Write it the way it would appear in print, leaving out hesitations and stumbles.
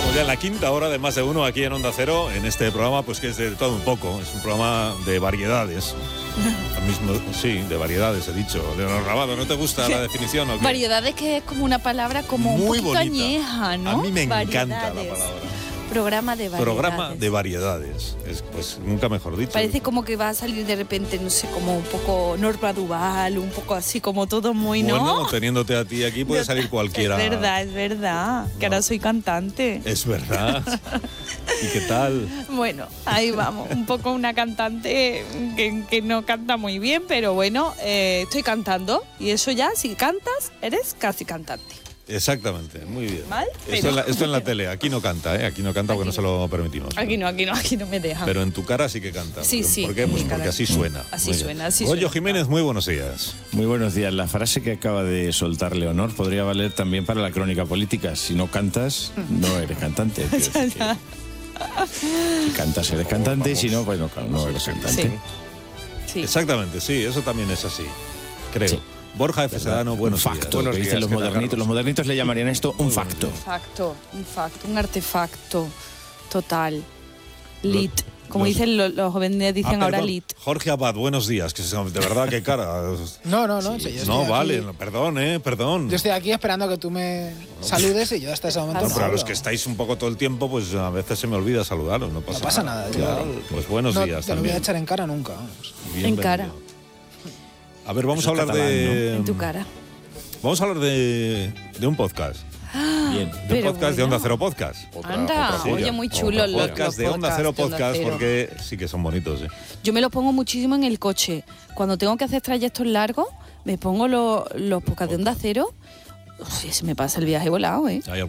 Estamos ya en la quinta hora de Más de Uno aquí en Onda Cero, en este programa pues que es de todo un poco, es un programa de variedades. Sí, de variedades he dicho. Leonor Rabado, ¿no te gusta la definición o qué? Variedades, que es como una palabra como muy un poquito bonita. añeja, ¿no? A mí me encanta la Variedades. palabra. Programa de variedades. Programa de variedades. Pues nunca mejor dicho. Parece como que va a salir de repente, no sé, como un poco Norma Duval, un poco así como todo muy, ¿no? Bueno, teniéndote a ti aquí puede salir cualquiera. Es verdad, que ahora soy cantante. Es verdad. ¿Y qué tal? Bueno, ahí vamos, un poco una cantante que no canta muy bien, pero bueno, estoy cantando y eso ya, si cantas, eres casi cantante. Exactamente, muy bien. ¿Mal? Esto en la tele, aquí no canta, ¿eh? Aquí no canta porque no se lo permitimos. Aquí no me dejan. Pero en tu cara sí que canta. Sí, sí. ¿Por qué? Pues porque así suena. Así suena, así Goyo suena. Jiménez, muy buenos días. Muy buenos días. La frase que acaba de soltar Leonor podría valer también para la crónica política. Si no cantas, no eres cantante. Si cantas, eres cantante, y si no, pues no eres cantante. Sí. Exactamente, sí, eso también es así, creo. Sí. Borja F. Sedano, buenos días. Facto, que dicen los modernitos. Los modernitos le llamarían esto un facto. Un artefacto total. Lit. Como dicen los jóvenes, dicen ahora perdón. lit. Jorge Abad, buenos días. Que de verdad, qué cara. No. Sí, yo No, estoy vale, aquí. perdón. Yo estoy aquí esperando a que tú me saludes y yo hasta ese momento No, no pero a los hablo. que estáis un poco todo el tiempo, pues a veces se me olvida saludaros. No pasa nada. Claro, pues buenos No días te lo voy a también. echar en cara nunca. Vamos. Bienvenido. cara. A ver, vamos Eso a hablar es catalán, de... En tu cara. Vamos a hablar de un podcast. Bien. De un Pero podcast de bueno. Onda Cero Podcast. Anda, joya. oye, muy chulo Otro podcast de Onda Cero Podcast, porque sí que son bonitos. Yo me los pongo muchísimo en el coche. Cuando tengo que hacer trayectos largos, me pongo los podcasts de Onda Cero. Se me pasa el viaje volado, ¿eh? Hay